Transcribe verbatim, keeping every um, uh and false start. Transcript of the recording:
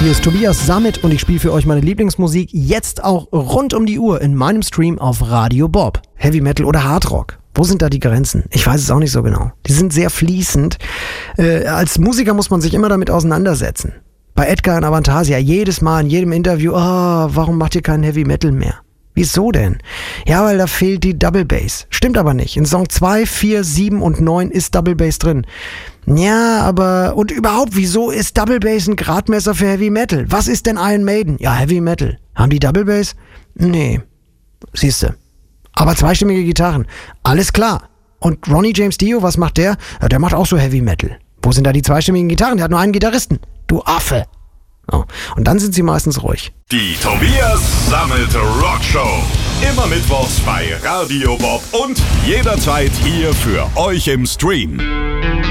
hier ist Tobias Sammet und ich spiele für euch meine Lieblingsmusik jetzt auch rund um die Uhr in meinem Stream auf Radio Bob. Heavy Metal oder Hard Rock? Wo sind da die Grenzen? Ich weiß es auch nicht so genau. Die sind sehr fließend. Äh, als Musiker muss man sich immer damit auseinandersetzen. Bei Edgar und Avantasia jedes Mal in jedem Interview, oh, warum macht ihr keinen Heavy Metal mehr? Wieso denn? Ja, weil da fehlt die Double Bass. Stimmt aber nicht. In Song zwei, vier, sieben und neun ist Double Bass drin. Ja, aber und überhaupt, wieso ist Double Bass ein Gradmesser für Heavy Metal? Was ist denn Iron Maiden? Ja, Heavy Metal. Haben die Double Bass? Nee. Siehste. Aber zweistimmige Gitarren. Alles klar. Und Ronnie James Dio, was macht der? Ja, der macht auch so Heavy Metal. Wo sind da die zweistimmigen Gitarren? Der hat nur einen Gitarristen. Du Affe. Oh. Und dann sind sie meistens ruhig. Die Tobias Sammet Rock Show. Immer mittwochs bei Radio Bob und jederzeit hier für euch im Stream.